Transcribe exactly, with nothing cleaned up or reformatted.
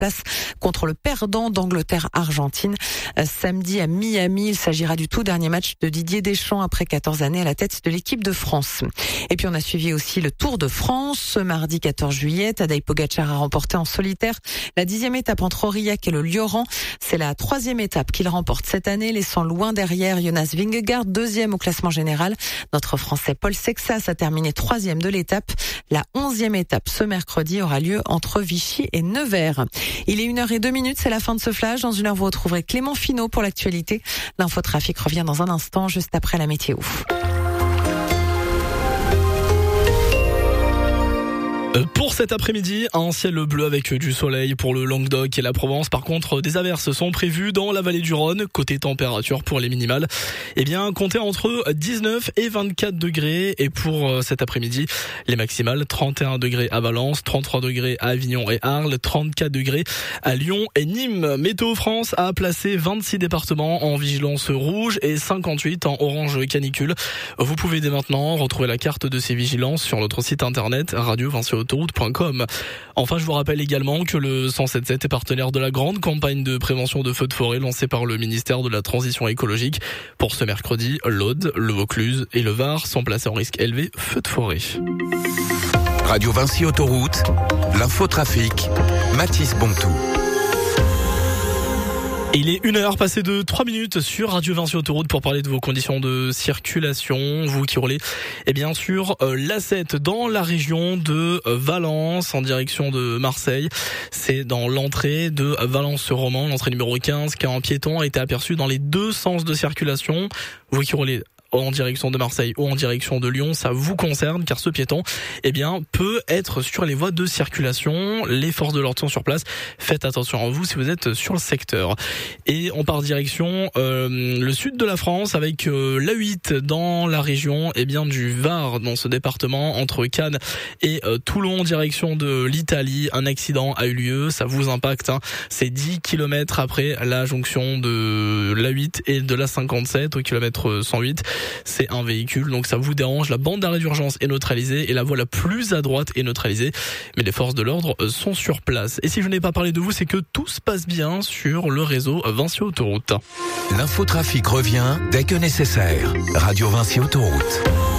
place contre le perdant d'Angleterre-Argentine samedi à Miami. Il s'agira du tout dernier match de Didier Deschamps après quatorze années à la tête de l'équipe de France. Et puis on a suivi aussi le Tour de France. Ce mardi quatorze juillet, Tadej Pogačar a remporté en solitaire la dixième étape entre Aurillac et le Lioran. C'est la troisième étape qu'il remporte cette année, laissant loin derrière Jonas Vingegaard, deuxième au classement général. Notre Français Paul Sexas a terminé troisième de l'étape. La onzième étape ce mercredi aura lieu entre Vichy et Nevers. Il est une heure et deux minutes, c'est la fin de ce flash. Dans une heure, vous retrouverez Clément Finot pour l'actualité. L'infotrafic revient dans un instant, juste après la météo. Pour cet après-midi, un ciel bleu avec du soleil pour le Languedoc et la Provence. Par contre, des averses sont prévues dans la vallée du Rhône. Côté température pour les minimales, eh bien, comptez entre dix-neuf et vingt-quatre degrés. Et pour cet après-midi, les maximales, trente et un degrés à Valence, trente-trois degrés à Avignon et Arles, trente-quatre degrés à Lyon et Nîmes. Météo France a placé vingt-six départements en vigilance rouge et cinquante-huit en orange canicule. Vous pouvez dès maintenant retrouver la carte de ces vigilances sur notre site internet radio vinci autoroute point com. Enfin, je vous rappelle également que le cent soixante-dix-sept est partenaire de la grande campagne de prévention de feux de forêt lancée par le ministère de la Transition écologique. Pour ce mercredi, l'Aude, le Vaucluse et le Var sont placés en risque élevé feux de forêt. Radio Vinci Autoroute, l'infotrafic, Mathis Bontou. Il est une heure passée de trois minutes sur Radio Vinci Autoroute pour parler de vos conditions de circulation. Vous qui roulez, et bien sûr, euh, l'A sept dans la région de Valence en direction de Marseille. C'est dans l'entrée de Valence-Roman, l'entrée numéro quinze, car un piéton a été aperçu dans les deux sens de circulation. Vous qui roulez en direction de Marseille ou en direction de Lyon, ça vous concerne car ce piéton, eh bien, peut être sur les voies de circulation. Les forces de l'ordre sont sur place. Faites attention à vous si vous êtes sur le secteur. Et on part direction euh, le sud de la France avec euh, l'A huit dans la région, eh bien, du Var dans ce département entre Cannes et euh, Toulon en direction de l'Italie. Un accident a eu lieu, ça vous impacte. Hein. C'est dix kilomètres après la jonction de l'A huit et de l'A cinquante-sept au kilomètre cent huit. C'est un véhicule, donc ça vous dérange. La bande d'arrêt d'urgence est neutralisée et la voie la plus à droite est neutralisée. Mais les forces de l'ordre sont sur place. Et si je n'ai pas parlé de vous, c'est que tout se passe bien sur le réseau Vinci Autoroute. L'infotrafic revient dès que nécessaire. Radio Vinci Autoroute.